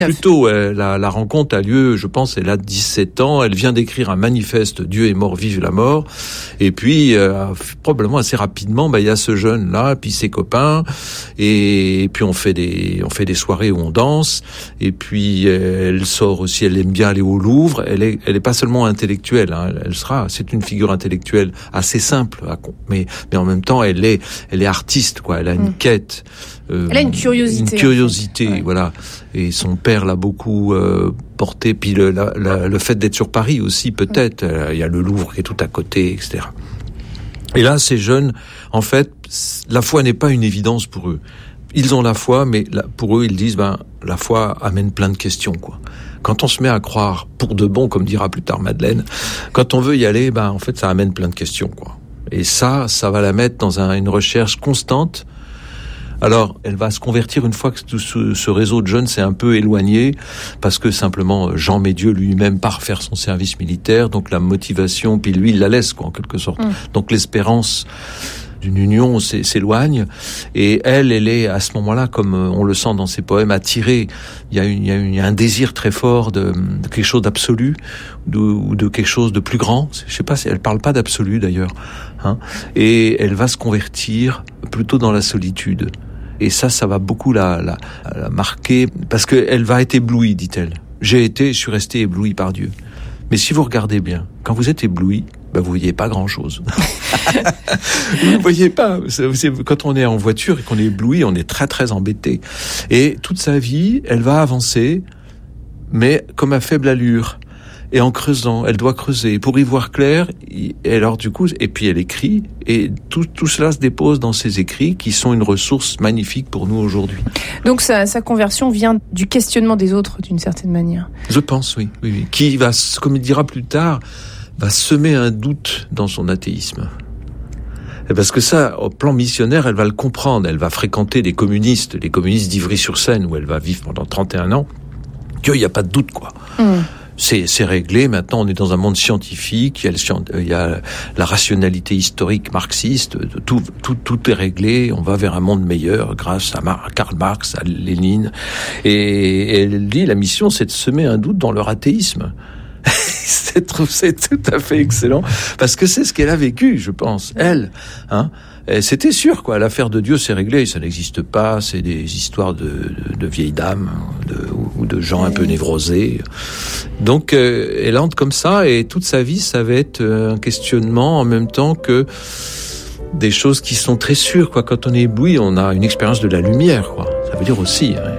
Plutôt, la rencontre a lieu, je pense, elle a 17 ans, elle vient d'écrire un manifeste « Dieu est mort, vive la mort », et puis probablement assez rapidement, il y a ce jeune-là, puis ses copains, et puis on fait des soirées où on danse, et puis elle sort aussi, elle aime bien aller au Louvre, elle est pas seulement intellectuelle, hein, c'est une figure intellectuelle assez simple, mais en même temps, elle est artiste, quoi, elle a une quête. Elle a une curiosité. Une curiosité, voilà. Et son père l'a beaucoup porté. Puis le fait d'être sur Paris aussi, peut-être. Il y a le Louvre qui est tout à côté, etc. Et là, ces jeunes, en fait, la foi n'est pas une évidence pour eux. Ils ont la foi, mais pour eux, ils disent, la foi amène plein de questions, quoi. Quand on se met à croire pour de bon, comme dira plus tard Madeleine, quand on veut y aller, en fait, ça amène plein de questions, quoi. Et ça va la mettre dans une recherche constante. Alors, elle va se convertir une fois que tout ce réseau de jeunes s'est un peu éloigné, parce que simplement Jean Médieux lui-même part faire son service militaire, donc la motivation, puis lui il la laisse, quoi, en quelque sorte. Donc l'espérance d'une union s'éloigne, et elle est à ce moment-là, comme on le sent dans ses poèmes, attirée. Il y a un désir très fort de quelque chose d'absolu, ou de quelque chose de plus grand. Je sais pas, elle parle pas d'absolu d'ailleurs, hein. Et elle va se convertir plutôt dans la solitude. Et ça va beaucoup la marquer, parce qu'elle va être éblouie, dit-elle. Je suis resté ébloui par Dieu. Mais si vous regardez bien, quand vous êtes ébloui, vous voyez pas grand-chose. Vous voyez pas. Quand on est en voiture et qu'on est ébloui, on est très très embêté. Et toute sa vie, elle va avancer, mais comme à faible allure. Et en creusant, elle doit creuser pour y voir clair. Et alors du coup, et puis elle écrit, et tout cela se dépose dans ses écrits, qui sont une ressource magnifique pour nous aujourd'hui. Donc sa conversion vient du questionnement des autres, d'une certaine manière. Je pense, oui. Qui va, comme il dira plus tard, va semer un doute dans son athéisme. Parce que ça, au plan missionnaire, elle va le comprendre. Elle va fréquenter les communistes d'Ivry-sur-Seine, où elle va vivre pendant 31 ans. Qu'il n'y a pas de doute, quoi. C'est réglé. Maintenant, on est dans un monde scientifique. Il y a la rationalité historique marxiste. Tout est réglé. On va vers un monde meilleur grâce à Karl Marx, à Lénine. Et elle dit, la mission, c'est de semer un doute dans leur athéisme. C'est tout à fait excellent, parce que c'est ce qu'elle a vécu, je pense. Elle, hein. C'était sûr, quoi. L'affaire de Dieu, c'est réglé. Ça n'existe pas. C'est des histoires de vieilles dames, ou de gens un peu névrosés. Donc, elle entre comme ça, et toute sa vie, ça va être un questionnement en même temps que des choses qui sont très sûres, quoi. Quand on est ébloui, on a une expérience de la lumière, quoi. Ça veut dire aussi,